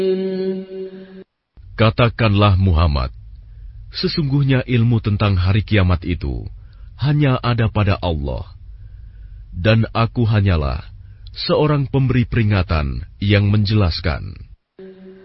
Katakanlah Muhammad, sesungguhnya ilmu tentang hari kiamat itu hanya ada pada Allah, dan aku hanyalah seorang pemberi peringatan yang menjelaskan.